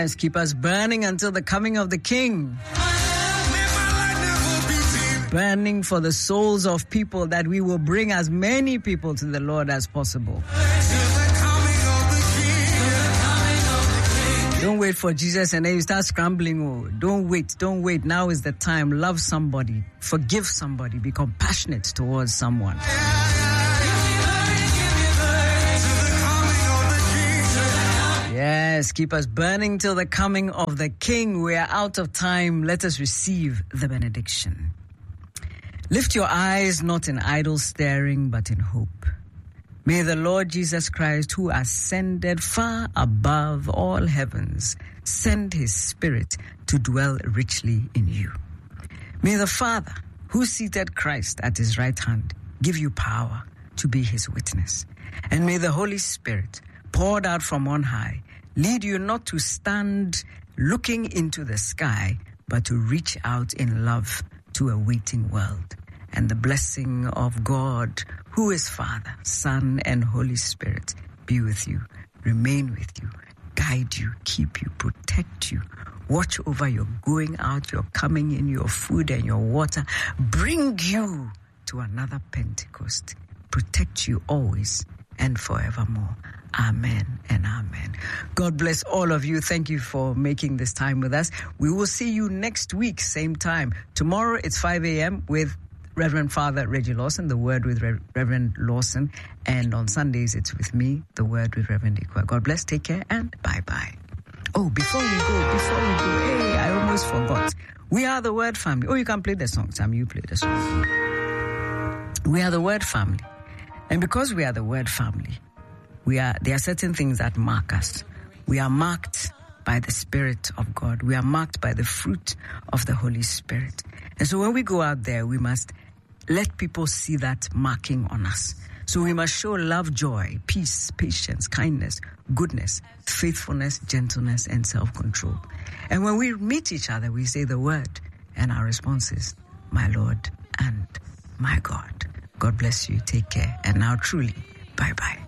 Yes, keep us burning until the coming of the King. Burning for the souls of people, that we will bring as many people to the Lord as possible. Don't wait for Jesus and then you start scrambling. Oh, don't wait. Now is the time. Love somebody. Forgive somebody. Be compassionate towards someone. Yes, keep us burning till the coming of the King. We are out of time. Let us receive the benediction. Lift your eyes not in idle staring, but in hope. May the Lord Jesus Christ, who ascended far above all heavens, send his Spirit to dwell richly in you. May the Father, who seated Christ at his right hand, give you power to be his witness. And may the Holy Spirit, poured out from on high, lead you not to stand looking into the sky, but to reach out in love to a waiting world. And the blessing of God, who is Father, Son, and Holy Spirit, be with you, remain with you, guide you, keep you, protect you, watch over your going out, your coming in, your food and your water, bring you to another Pentecost, protect you always and forevermore. Amen and amen. God bless all of you. Thank you for making this time with us. We will see you next week, same time. Tomorrow it's 5 a.m. with Reverend Father Reggie Lawson, the Word with Reverend Lawson. And on Sundays, it's with me, the Word with Reverend Ikwa. God bless, take care, and bye-bye. Oh, before we go, hey, I almost forgot. We are the Word family. Oh, you can play the song. Sam, you play the song. We are the Word family. And because we are the Word family, there are certain things that mark us. We are marked by the Spirit of God. We are marked by the fruit of the Holy Spirit. And so when we go out there, we must let people see that marking on us. So we must show love, joy, peace, patience, kindness, goodness, faithfulness, gentleness, and self-control. And when we meet each other, we say the word, and our response is, my Lord and my God. God bless you. Take care. And now truly, bye-bye.